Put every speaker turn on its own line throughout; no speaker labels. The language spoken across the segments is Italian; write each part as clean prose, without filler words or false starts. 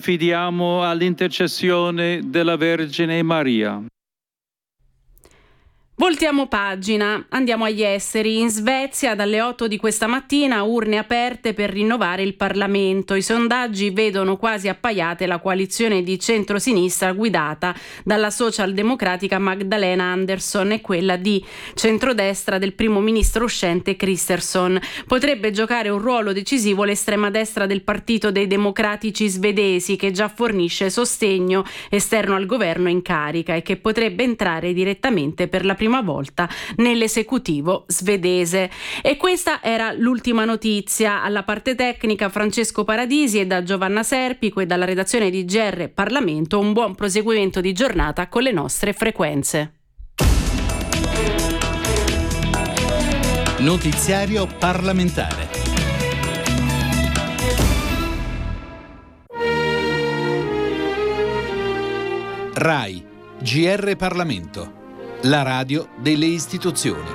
affidiamo all'intercessione della Vergine Maria.
Voltiamo pagina, andiamo agli esteri. In Svezia dalle 8 di questa mattina urne aperte per rinnovare il Parlamento. I sondaggi vedono quasi appaiate la coalizione di centrosinistra guidata dalla socialdemocratica Magdalena Andersson e quella di centrodestra del primo ministro uscente Kristersson. Potrebbe giocare un ruolo decisivo l'estrema destra del Partito dei Democratici svedesi, che già fornisce sostegno esterno al governo in carica e che potrebbe entrare direttamente per la prima volta nell'esecutivo svedese. E questa era l'ultima notizia. Alla parte tecnica Francesco Paradisi e da Giovanna Serpico, e dalla redazione di GR Parlamento un buon proseguimento di giornata con le nostre frequenze.
Notiziario parlamentare. RAI, GR Parlamento. La radio delle istituzioni.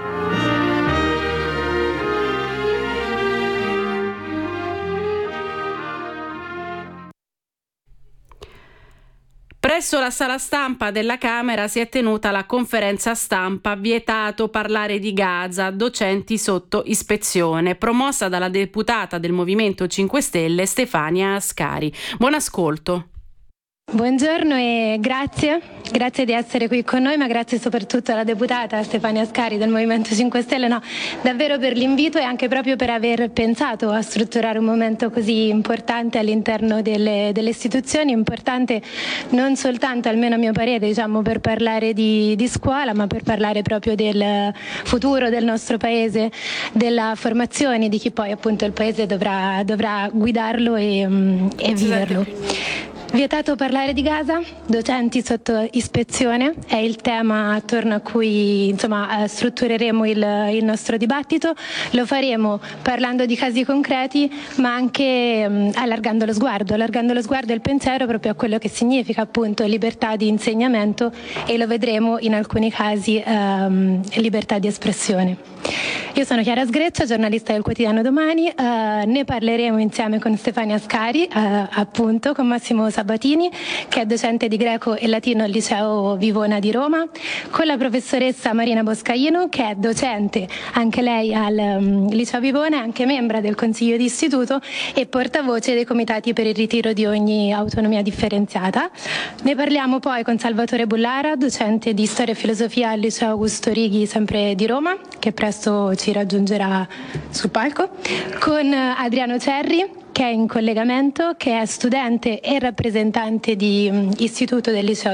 Presso la sala stampa della Camera si è tenuta la conferenza stampa "Vietato parlare di Gaza, docenti sotto ispezione", promossa dalla deputata del Movimento 5 Stelle Stefania Ascari. Buon ascolto.
Buongiorno e grazie di essere qui con noi, ma grazie soprattutto alla deputata Stefania Ascari del Movimento 5 Stelle, davvero per l'invito e anche proprio per aver pensato a strutturare un momento così importante all'interno delle istituzioni, importante non soltanto, almeno a mio parere, per parlare di scuola, ma per parlare proprio del futuro del nostro paese, della formazione di chi poi appunto il paese dovrà guidarlo e viverlo. Vietato parlare di Gaza, docenti sotto ispezione è il tema attorno a cui struttureremo il nostro dibattito. Lo faremo parlando di casi concreti, ma anche allargando lo sguardo e il pensiero proprio a quello che significa appunto libertà di insegnamento, e lo vedremo in alcuni casi libertà di espressione. Io sono Chiara Sgreccia, giornalista del quotidiano Domani. Ne parleremo insieme con Stefania Ascari, appunto, con Massimo Sabatini, che è docente di greco e latino al liceo Vivona di Roma, con la professoressa Marina Boscaino, che è docente anche lei al liceo Vivona, è anche membra del consiglio di istituto e portavoce dei comitati per il ritiro di ogni autonomia differenziata. Ne parliamo poi con Salvatore Bullara, docente di storia e filosofia al liceo Augusto Righi, sempre di Roma, che presto ci raggiungerà sul palco, con Adriano Cerri, che è in collegamento, che è studente e rappresentante di istituto del liceo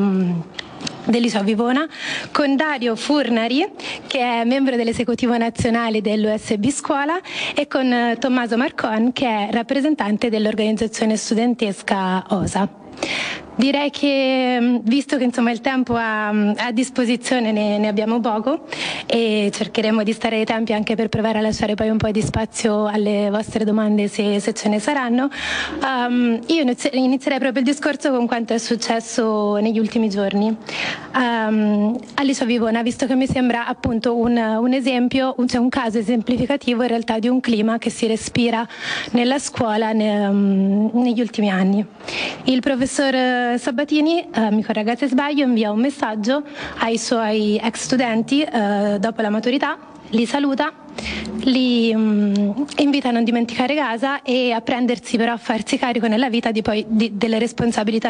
Vivona, con Dario Furnari, che è membro dell'esecutivo nazionale dell'USB Scuola, e con Tommaso Marcon, che è rappresentante dell'organizzazione studentesca OSA. Direi che, visto che il tempo a disposizione ne abbiamo poco e cercheremo di stare ai tempi anche per provare a lasciare poi un po' di spazio alle vostre domande se ce ne saranno, io inizierei proprio il discorso con quanto è successo negli ultimi giorni al liceo Vivona, visto che mi sembra appunto un esempio, un caso esemplificativo in realtà di un clima che si respira nella scuola negli ultimi anni. Il professor Sabatini, mi corregga se sbaglio, invia un messaggio ai suoi ex studenti dopo la maturità, li saluta, li invita a non dimenticare Gaza e a prendersi però a farsi carico nella vita delle responsabilità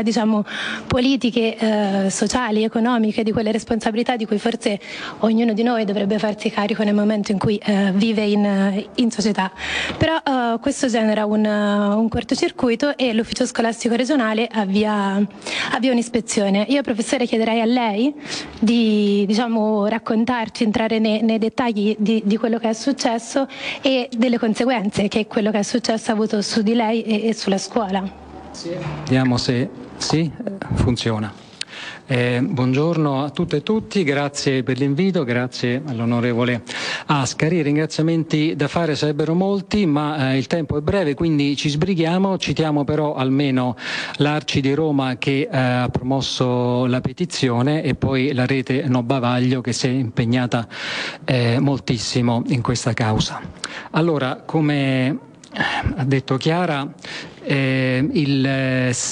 politiche, sociali, economiche, di quelle responsabilità di cui forse ognuno di noi dovrebbe farsi carico nel momento in cui vive in società. Però questo genera un cortocircuito e l'ufficio scolastico regionale avvia un'ispezione. Io, professore, chiederei a lei di raccontarci, entrare nei dettagli di quello che è successo e delle conseguenze che quello che è successo ha avuto su di lei e sulla scuola.
Vediamo se funziona. Buongiorno a tutte e tutti, grazie per l'invito, grazie all'onorevole Ascari. I ringraziamenti da fare sarebbero molti, ma il tempo è breve, quindi ci sbrighiamo. Citiamo però almeno l'Arci di Roma che ha promosso la petizione e poi la rete No Bavaglio che si è impegnata moltissimo in questa causa. Allora, come ha detto Chiara, il